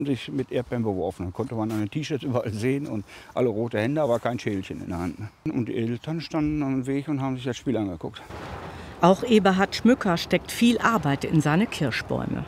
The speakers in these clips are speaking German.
sich mit Erdbeeren beworfen. Da konnte man an den T-Shirts überall sehen und alle rote Hände, aber kein Schälchen in der Hand. Und die Eltern standen am Weg und haben sich das Spiel angeguckt. Auch Eberhard Schmücker steckt viel Arbeit in seine Kirschbäume.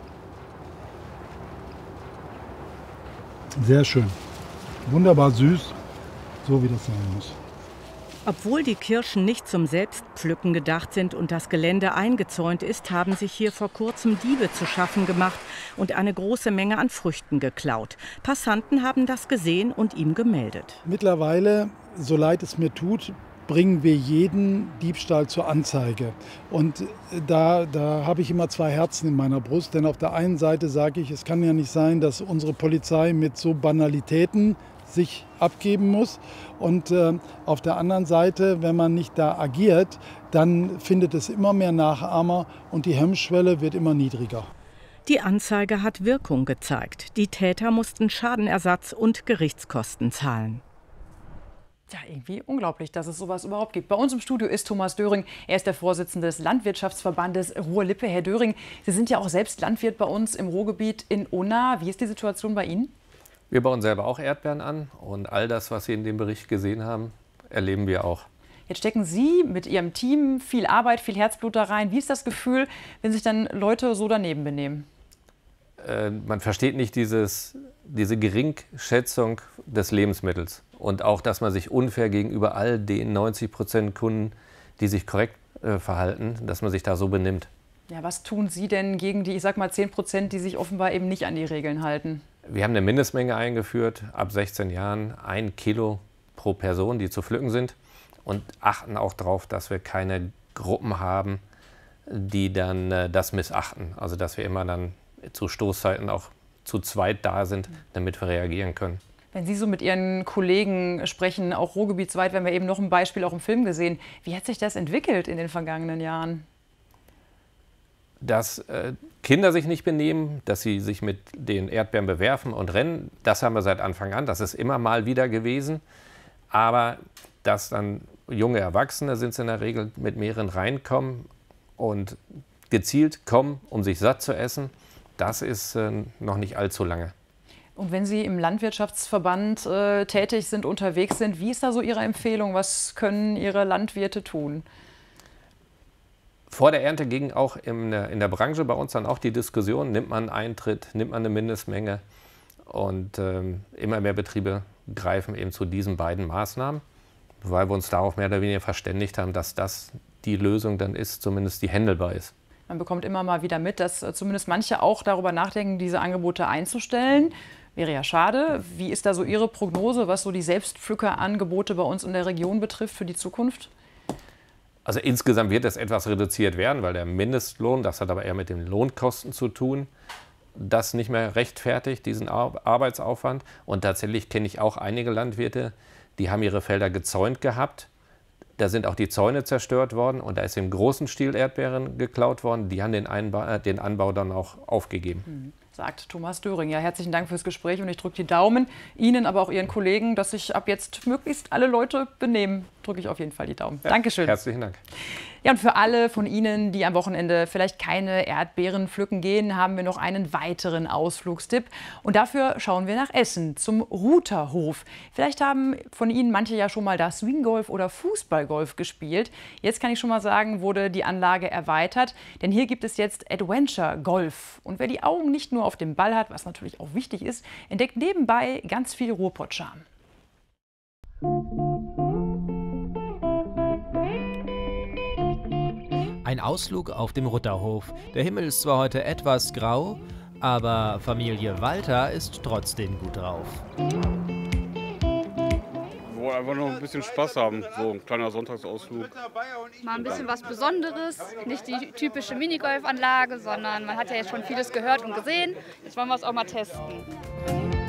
Sehr schön. Wunderbar süß, so wie das sein muss. Obwohl die Kirschen nicht zum Selbstpflücken gedacht sind und das Gelände eingezäunt ist, haben sich hier vor kurzem Diebe zu schaffen gemacht und eine große Menge an Früchten geklaut. Passanten haben das gesehen und ihm gemeldet. Mittlerweile, so leid es mir tut, bringen wir jeden Diebstahl zur Anzeige. Und da habe ich immer zwei Herzen in meiner Brust. Denn auf der einen Seite sage ich, es kann ja nicht sein, dass unsere Polizei mit so Banalitäten sich abgeben muss. Und auf der anderen Seite, wenn man nicht da agiert, dann findet es immer mehr Nachahmer und die Hemmschwelle wird immer niedriger. Die Anzeige hat Wirkung gezeigt. Die Täter mussten Schadenersatz und Gerichtskosten zahlen. Ja, irgendwie unglaublich, dass es sowas überhaupt gibt. Bei uns im Studio ist Thomas Döring. Er ist der Vorsitzende des Landwirtschaftsverbandes Ruhr-Lippe. Herr Döring, Sie sind ja auch selbst Landwirt bei uns im Ruhrgebiet in Unna. Wie ist die Situation bei Ihnen? Wir bauen selber auch Erdbeeren an und all das, was Sie in dem Bericht gesehen haben, erleben wir auch. Jetzt stecken Sie mit Ihrem Team viel Arbeit, viel Herzblut da rein. Wie ist das Gefühl, wenn sich dann Leute so daneben benehmen? Man versteht nicht diese Geringschätzung des Lebensmittels und auch, dass man sich unfair gegenüber all den 90% Kunden, die sich korrekt verhalten, dass man sich da so benimmt. Ja, was tun Sie denn gegen die, ich sag mal 10%, die sich offenbar eben nicht an die Regeln halten? Wir haben eine Mindestmenge eingeführt, ab 16 Jahren 1 Kilo pro Person, die zu pflücken sind, und achten auch darauf, dass wir keine Gruppen haben, die dann das missachten. Also dass wir immer dann zu Stoßzeiten auch zu zweit da sind, damit wir reagieren können. Wenn Sie so mit Ihren Kollegen sprechen, auch ruhrgebietsweit, wir haben ja eben noch ein Beispiel auch im Film gesehen. Wie hat sich das entwickelt in den vergangenen Jahren? Dass Kinder sich nicht benehmen, dass sie sich mit den Erdbeeren bewerfen und rennen, das haben wir seit Anfang an. Das ist immer mal wieder gewesen. Aber dass dann junge Erwachsene sind es in der Regel mit mehreren reinkommen und gezielt kommen, um sich satt zu essen, das ist noch nicht allzu lange. Und wenn Sie im Landwirtschaftsverband tätig sind, unterwegs sind, wie ist da so Ihre Empfehlung? Was können Ihre Landwirte tun? Vor der Ernte ging auch in der Branche bei uns dann auch die Diskussion, nimmt man Eintritt, nimmt man eine Mindestmenge. Und immer mehr Betriebe greifen eben zu diesen beiden Maßnahmen, weil wir uns darauf mehr oder weniger verständigt haben, dass das die Lösung dann ist, zumindest die handelbar ist. Man bekommt immer mal wieder mit, dass zumindest manche auch darüber nachdenken, diese Angebote einzustellen. Wäre ja schade. Wie ist da so Ihre Prognose, was so die Selbstpflückerangebote bei uns in der Region betrifft für die Zukunft? Also insgesamt wird es etwas reduziert werden, weil der Mindestlohn, das hat aber eher mit den Lohnkosten zu tun, das nicht mehr rechtfertigt, diesen Arbeitsaufwand. Und tatsächlich kenne ich auch einige Landwirte, die haben ihre Felder gezäunt gehabt. Da sind auch die Zäune zerstört worden und da ist im großen Stil Erdbeeren geklaut worden. Die haben den Anbau dann auch aufgegeben. Sagt Thomas Döring. Ja, herzlichen Dank fürs Gespräch und ich drücke die Daumen. Ihnen, aber auch Ihren Kollegen, dass sich ab jetzt möglichst alle Leute benehmen, drücke ich auf jeden Fall die Daumen. Ja, Dankeschön. Herzlichen Dank. Ja, und für alle von Ihnen, die am Wochenende vielleicht keine Erdbeeren pflücken gehen, haben wir noch einen weiteren Ausflugstipp. Und dafür schauen wir nach Essen, zum Rutherhof. Vielleicht haben von Ihnen manche ja schon mal da Swinggolf oder Fußballgolf gespielt. Jetzt kann ich schon mal sagen, wurde die Anlage erweitert, denn hier gibt es jetzt Adventure Golf. Und wer die Augen nicht nur auf dem Ball hat, was natürlich auch wichtig ist, entdeckt nebenbei ganz viel Ruhrpott-Charme. Ein Ausflug auf dem Rutherhof. Der Himmel ist zwar heute etwas grau, aber Familie Walter ist trotzdem gut drauf. Wir wollen einfach noch ein bisschen Spaß haben, so ein kleiner Sonntagsausflug. Mal ein bisschen was Besonderes, nicht die typische Minigolfanlage, sondern man hat ja jetzt schon vieles gehört und gesehen. Jetzt wollen wir es auch mal testen.